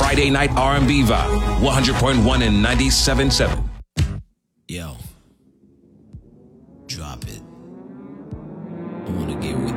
Friday Night R&B Vibe, 100.1 and 97.7. Yo, drop it. I wanna get real.